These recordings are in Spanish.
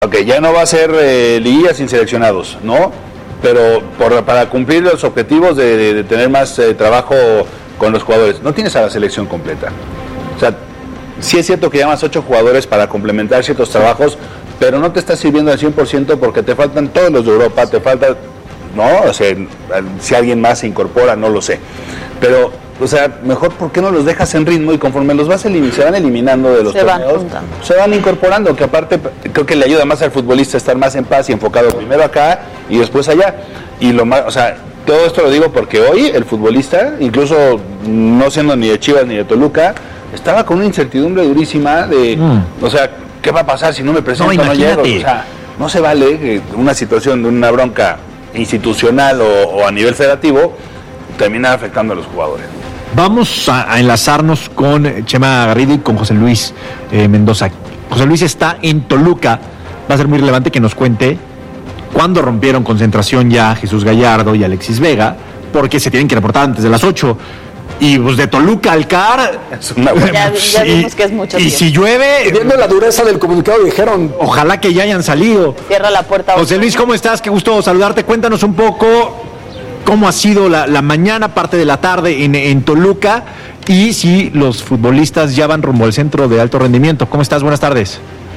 Ok, ya no va a ser liguilla sin seleccionados, ¿no? Pero para cumplir los objetivos de tener más trabajo con los jugadores, no tienes a la selección completa. O sea, sí es cierto que llamas 8 jugadores para complementar ciertos trabajos, pero no te está sirviendo al 100% porque te faltan todos los de Europa, te falta, ¿no? O sea, si alguien más se incorpora, no lo sé. Pero, o sea, mejor, ¿por qué no los dejas en ritmo? Y conforme los vas se van eliminando de los torneos, se van incorporando, que aparte creo que le ayuda más al futbolista estar más en paz y enfocado primero acá y después allá. Y lo más, o sea, todo esto lo digo porque hoy el futbolista, incluso no siendo ni de Chivas ni de Toluca, estaba con una incertidumbre durísima de, o sea, ¿qué va a pasar si no me presento, no llego? O sea, no se vale una situación de una bronca institucional o a nivel federativo termina afectando a los jugadores. Vamos a enlazarnos con Chema Garrido y con José Luis Mendoza. José Luis está en Toluca. Va a ser muy relevante que nos cuente cuándo rompieron concentración ya Jesús Gallardo y Alexis Vega, porque se tienen que reportar antes de las 8. Y pues de Toluca al CAR es una ya vimos que es mucho y tiempo. Si llueve, viendo la dureza del comunicado, dijeron ojalá que ya hayan salido. Cierra la puerta. José Luis, ¿cómo estás? Qué gusto saludarte. Cuéntanos un poco cómo ha sido la mañana, parte de la tarde en Toluca, y si los futbolistas ya van rumbo al centro de alto rendimiento. ¿Cómo estás? Buenas tardes.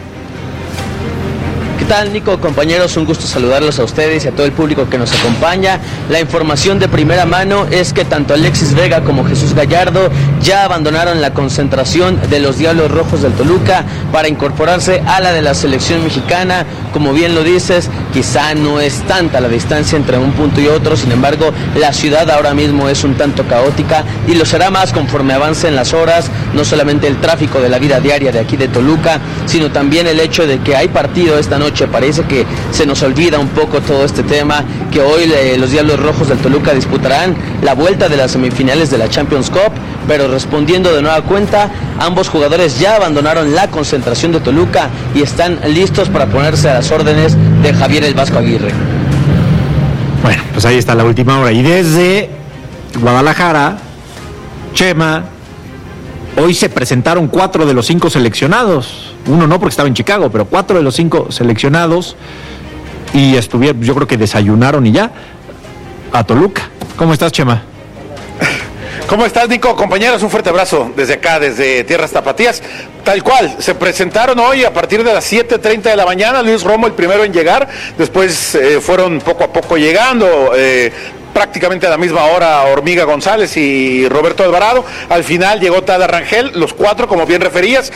¿Qué tal, Nico? Compañeros, un gusto saludarlos a ustedes y a todo el público que nos acompaña. La información de primera mano es que tanto Alexis Vega como Jesús Gallardo ya abandonaron la concentración de los Diablos Rojos del Toluca para incorporarse a la de la selección mexicana. Como bien lo dices, quizá no es tanta la distancia entre un punto y otro, sin embargo, la ciudad ahora mismo es un tanto caótica y lo será más conforme avancen las horas, no solamente el tráfico de la vida diaria de aquí de Toluca, sino también el hecho de que hay partido esta noche. Parece que se nos olvida un poco todo este tema, que hoy los Diablos Rojos del Toluca disputarán la vuelta de las semifinales de la Champions Cup, pero respondiendo de nueva cuenta, ambos jugadores ya abandonaron la concentración de Toluca y están listos para ponerse a las órdenes de Javier el Vasco Aguirre. Bueno, pues ahí está la última hora. Y desde Guadalajara, Chema, hoy se presentaron 4 de los 5 seleccionados. Uno no porque estaba en Chicago, pero 4 de los 5 seleccionados. Y estuvieron, yo creo que desayunaron y ya, a Toluca. ¿Cómo estás, Chema? ¿Cómo estás, Nico? Compañeros, un fuerte abrazo desde acá, desde Tierras Tapatías. Tal cual, se presentaron hoy a partir de las 7:30 de la mañana. Luis Romo el primero en llegar, después fueron poco a poco llegando, prácticamente a la misma hora Hormiga González y Roberto Alvarado. Al final llegó Tada Rangel, los 4, como bien referías.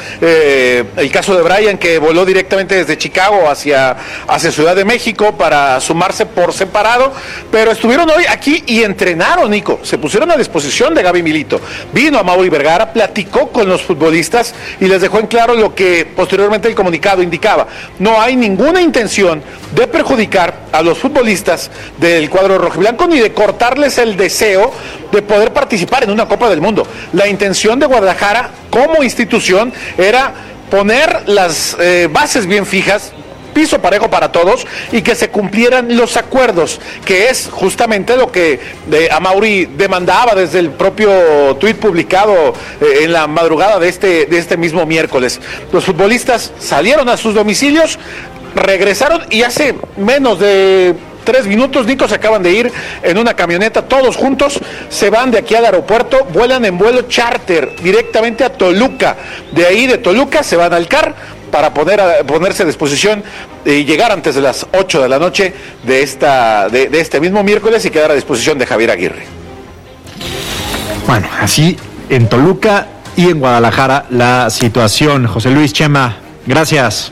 El caso de Brian, que voló directamente desde Chicago hacia Ciudad de México para sumarse por separado, pero estuvieron hoy aquí y entrenaron, Nico. Se pusieron a disposición de Gaby Milito. Vino a Mauri Vergara, platicó con los futbolistas y les dejó en claro lo que posteriormente el comunicado indicaba. No hay ninguna intención de perjudicar a los futbolistas del cuadro rojiblanco ni de cortarles el deseo de poder participar en una Copa del Mundo. La intención de Guadalajara como institución era poner las bases bien fijas, piso parejo para todos y que se cumplieran los acuerdos, que es justamente lo que Amaury demandaba desde el propio tuit publicado en la madrugada de este mismo miércoles. Los futbolistas salieron a sus domicilios, regresaron y hace menos de 3 minutos, Nico, se acaban de ir en una camioneta, todos juntos, se van de aquí al aeropuerto, vuelan en vuelo charter directamente a Toluca. De ahí de Toluca se van al CAR para ponerse a disposición y llegar antes de las 8 de la noche de este mismo miércoles y quedar a disposición de Javier Aguirre. Bueno, así en Toluca y en Guadalajara la situación. José Luis, Chema, gracias.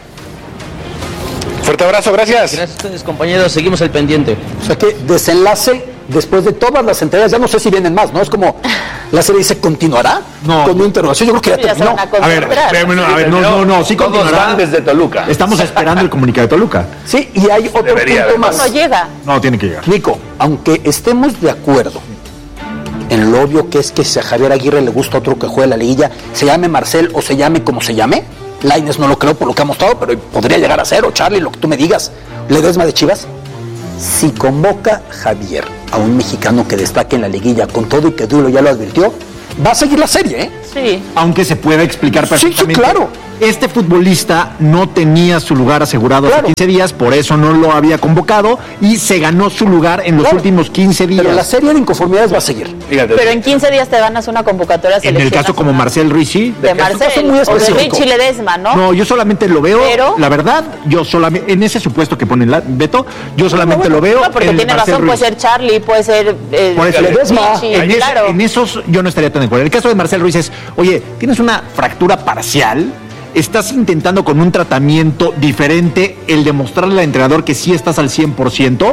Fuerte abrazo, gracias. Gracias a ustedes, compañeros, seguimos al pendiente. O sea que desenlace después de todas las entregas, ya no sé si vienen más, ¿no? Es como, la serie dice, ¿continuará? No. Con una interrogación, yo creo que ya terminó. A ver, no, sí continuará. Van desde Toluca. Estamos esperando el comunicado de Toluca. Sí, y hay otro punto más. No llega. No, tiene que llegar. Nico, aunque estemos de acuerdo en lo obvio que es que si a Javier Aguirre le gusta otro que juegue la liguilla, se llame Marcel o se llame como se llame, Lainez no lo creo por lo que ha mostrado, pero podría llegar a ser, o Charlie, lo que tú me digas. ¿Ledesma de Chivas? Si convoca Javier a un mexicano que destaque en la liguilla con todo y que Dulo ya lo advirtió, va a seguir la serie, ¿eh? Sí. Aunque se pueda explicar perfectamente. Sí, claro. este futbolista no tenía su lugar asegurado hace 15 días, por eso no lo había convocado y se ganó su lugar en los últimos 15 días. Pero la serie de inconformidades va a seguir. Fíjate. Pero en 15 días te ganas una convocatoria En selección el caso como nacional. Marcel Ruiz, sí. De caso Marcel muy o de específico. Richie Ledesma, ¿no? No, yo solamente lo veo, Pero- la verdad, yo solamente, en ese supuesto que pone Beto, yo solamente lo veo. No, porque en tiene Marcel razón, Ruiz. puede ser Charlie, puede ser Por eso, Ledesma. Richie, En, ese- claro. en esos yo no estaría tan de acuerdo. El caso de Marcel Ruiz es, oye, tienes una fractura parcial, estás intentando con un tratamiento diferente el demostrarle al entrenador que sí estás al 100%,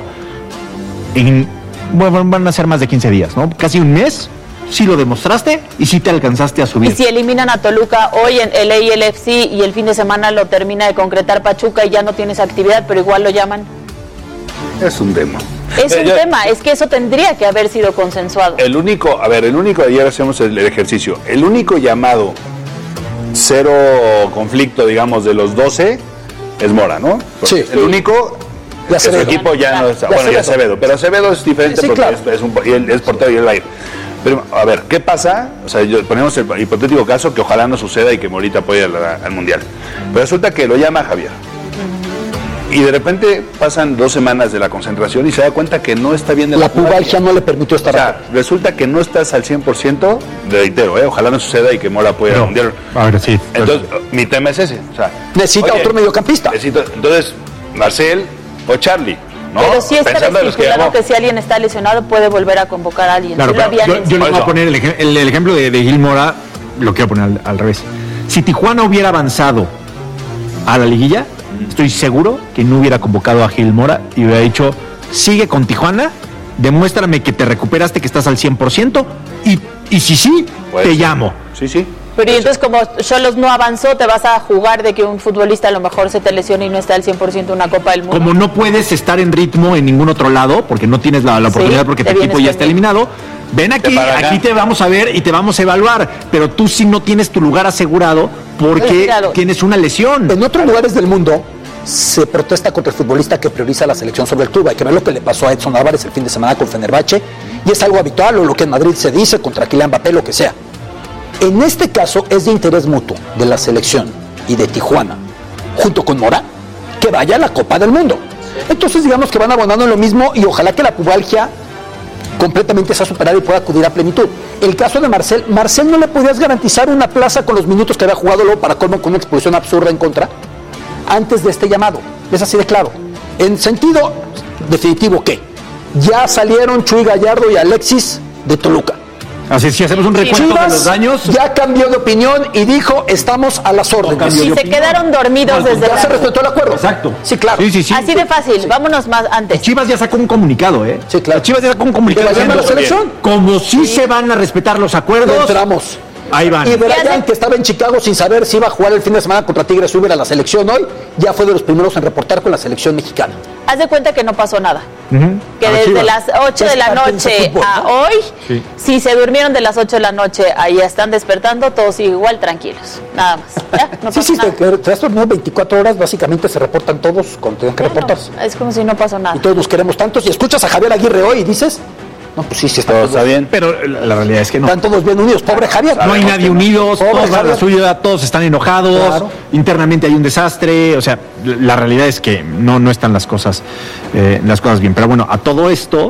bueno, van a ser más de 15 días, ¿no? Casi un mes, sí lo demostraste y sí te alcanzaste a Y subir. si eliminan a Toluca hoy en el ALFC y el fin de semana lo termina de concretar Pachuca y ya no tienes actividad, pero igual lo llaman. Es un demo. Es un tema, es que eso tendría que haber sido consensuado. El único, ayer hacemos el ejercicio, el único llamado cero conflicto, digamos, de los 12 es Mora, ¿no? Sí. El único, Y que su Acevedo. equipo ya no está, Y bueno, y Acevedo. Acevedo, pero Acevedo es diferente Sí, porque claro. es portero y él va a ir. Pero, a ver, ¿qué pasa? O sea, ponemos el hipotético caso que ojalá no suceda y que Morita apoye al Mundial. Pero resulta que lo llama Javier. Y de repente pasan 2 semanas de la concentración y se da cuenta que no está bien de La pubalgia no le permitió O estar sea, resulta que no estás al 100%, reitero, ojalá no suceda y que Mora apoye al No, Mundial. a ver, sí. Entonces, mi tema es ese. O sea, Necesita otro mediocampista. Entonces, Marcel o Charlie, ¿no? Pero sí está Pensando en los que estipulado llamó. que si alguien está lesionado puede volver a convocar a alguien. Claro, Sí lo pero habían yo les voy a Eso. poner el ejemplo de Gil Mora, lo quiero poner al revés. Si Tijuana hubiera avanzado a la liguilla, estoy seguro que no hubiera convocado a Gil Mora y hubiera dicho, sigue con Tijuana, demuéstrame que te recuperaste, que estás al 100% y si sí, Puede te ser. llamo. Sí, sí. Pero y entonces como Xolos no avanzó, te vas a jugar de que un futbolista a lo mejor se te lesiona y no está al 100% en una Copa del Mundo. Como no puedes estar en ritmo en ningún otro lado, porque no tienes la oportunidad porque te tu equipo vienes ya está conmigo. eliminado, ven aquí, para acá. aquí te vamos a ver y te vamos a evaluar, pero tú sí no tienes tu lugar asegurado porque Claro. tienes una lesión. En otros lugares del mundo se protesta contra el futbolista que prioriza la selección sobre el club. Hay que ver lo que le pasó a Edson Álvarez el fin de semana con Fenerbahce y es algo habitual, o lo que en Madrid se dice contra Kylian Mbappé, lo que sea. En este caso es de interés mutuo de la selección y de Tijuana, junto con Mora, que vaya a la Copa del Mundo. Entonces digamos que van abonando en lo mismo y ojalá que la pubalgia completamente sea superada y pueda acudir a plenitud. El caso de Marcel no le podías garantizar una plaza con los minutos que había jugado luego para colmo con una expulsión absurda en contra antes de este llamado. Es así de claro. En sentido definitivo que ya salieron Chuy Gallardo y Alexis de Toluca. Así es, si hacemos un recuento de los Chivas daños, ya cambió de opinión y dijo estamos a las órdenes. Y se quedaron dormidos desde Ya se la... respetó el acuerdo. exacto. Sí, claro. Sí. Así de fácil, vámonos más antes. Chivas ya sacó un comunicado, ¿eh? Sí, claro. Chivas ya sacó un comunicado Que vayan a la diciendo, selección. como si se van a respetar los acuerdos. Entramos. Ahí van. Y ¿Qué Brian, hace? que estaba en Chicago sin saber si iba a jugar el fin de semana contra Tigres o iba a ir a la selección hoy, ya fue de los primeros en reportar con la selección mexicana. Haz de cuenta que no pasó nada. Que A las desde Chivas. las 8 de la Es parte de ese noche fútbol, a ¿no? hoy, Sí. si se durmieron de las 8 de la noche, ahí están despertando, todos igual tranquilos. Nada más. Ya, no pasó Sí, nada. tras estos 24 horas básicamente se reportan todos cuando tienen que Bueno, reportarse. es como si no pasó nada. Y todos nos queremos tantos. Y escuchas a Javier Aguirre hoy y dices, no, pues sí, Todo están está bien. Pero la realidad es que no. están todos bien unidos. Pobre Javier. No hay nadie unidos, Pobre todos van a la Javier. suya, todos están enojados, Claro. internamente hay un desastre, o sea, la realidad es que no están las cosas bien. Pero bueno, a todo esto,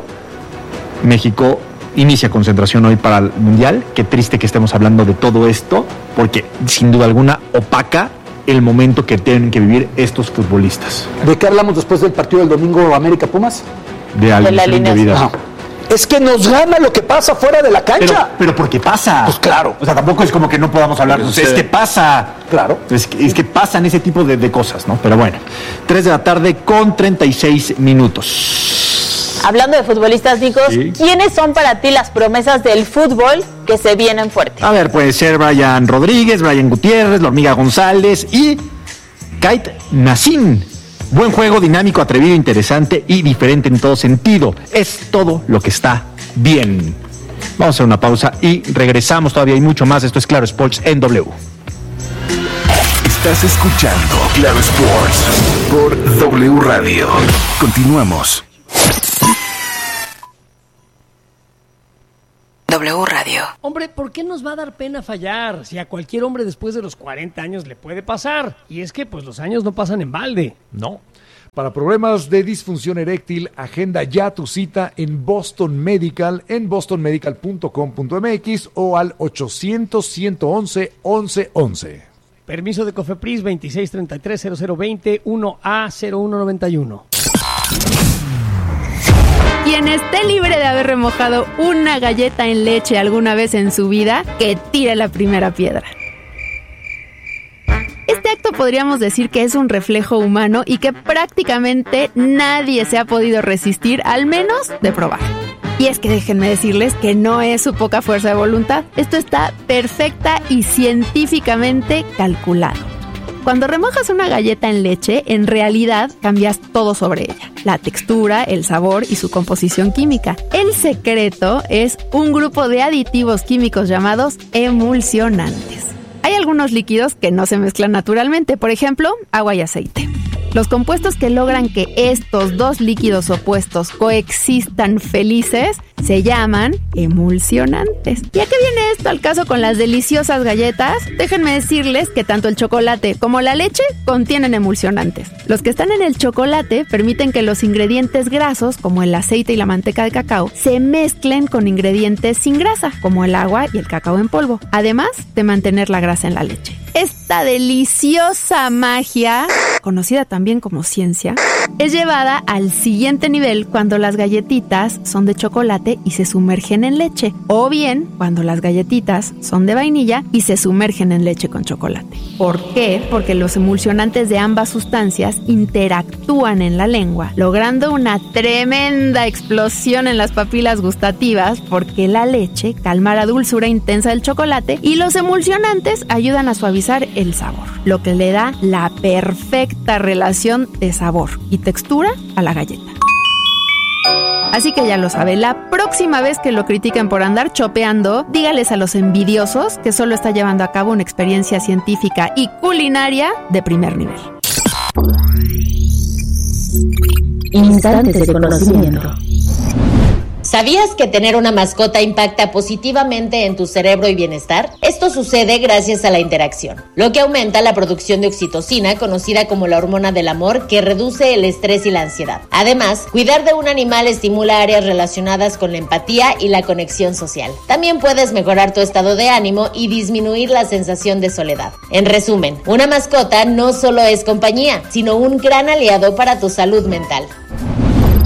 México inicia concentración hoy para el Mundial. Qué triste que estemos hablando de todo esto, porque sin duda alguna opaca el momento que tienen que vivir estos futbolistas ¿De qué hablamos después del partido del domingo América Pumas? de la alineación indebida. alineación. No. Es que nos gana lo que pasa fuera de la cancha. Pero porque pasa. Pues claro. O sea, tampoco es como que no podamos hablar. Porque O sea, es sucede. que pasa. Claro. Es que pasan ese tipo de cosas, ¿no? Pero bueno, 3 de la tarde con 36 minutos. Hablando de futbolistas, Nico, Sí. ¿quiénes son para ti las promesas del fútbol que se vienen fuertes? A ver, puede ser Brian Rodríguez, Brian Gutiérrez, la Hormiga González y Kate Nassim. Buen juego, dinámico, atrevido, interesante y diferente en todo sentido. Es todo lo que está bien. Vamos a hacer una pausa y regresamos. Todavía hay mucho más. Esto es Claro Sports en W. Estás escuchando Claro Sports por W Radio. Continuamos. W Radio. Hombre, ¿por qué nos va a dar pena fallar? Si a cualquier hombre después de los 40 años le puede pasar. Y es que pues los años no pasan en balde. No. Para problemas de disfunción eréctil, agenda ya tu cita en Boston Medical, en bostonmedical.com.mx o al 800-111-1111. Permiso de COFEPRIS 2633-0020 1A0191. Quien esté libre de haber remojado una galleta en leche alguna vez en su vida, que tire la primera piedra. Este acto podríamos decir que es un reflejo humano y que prácticamente nadie se ha podido resistir, al menos de probar. Y es que déjenme decirles que no es su poca fuerza de voluntad. Esto está perfecta y científicamente calculado. Cuando remojas una galleta en leche, en realidad cambias todo sobre ella. La textura, el sabor y su composición química. El secreto es un grupo de aditivos químicos llamados emulsionantes. Hay algunos líquidos que no se mezclan naturalmente, por ejemplo, agua y aceite. Los compuestos que logran que estos dos líquidos opuestos coexistan felices se llaman emulsionantes. ¿Y a qué viene esto al caso con las deliciosas galletas? Déjenme decirles que tanto el chocolate como la leche contienen emulsionantes. Los que están en el chocolate permiten que los ingredientes grasos, como el aceite y la manteca de cacao, se mezclen con ingredientes sin grasa, como el agua y el cacao en polvo, además de mantener la grasa en la leche. Esta deliciosa magia, conocida también como ciencia, es llevada al siguiente nivel cuando las galletitas son de chocolate y se sumergen en leche, o bien cuando las galletitas son de vainilla y se sumergen en leche con chocolate. ¿Por qué? Porque los emulsionantes de ambas sustancias interactúan en la lengua, logrando una tremenda explosión en las papilas gustativas, porque la leche calma la dulzura intensa del chocolate y los emulsionantes ayudan a suavizar el sabor, lo que le da la perfecta relación de sabor y textura a la galleta. Así que ya lo sabe, la próxima vez que lo critiquen por andar chopeando, dígales a los envidiosos que solo está llevando a cabo una experiencia científica y culinaria de primer nivel. Instantes de conocimiento. ¿Sabías que tener una mascota impacta positivamente en tu cerebro y bienestar? Esto sucede gracias a la interacción, lo que aumenta la producción de oxitocina, conocida como la hormona del amor, que reduce el estrés y la ansiedad. Además, cuidar de un animal estimula áreas relacionadas con la empatía y la conexión social. También puedes mejorar tu estado de ánimo y disminuir la sensación de soledad. En resumen, una mascota no solo es compañía, sino un gran aliado para tu salud mental.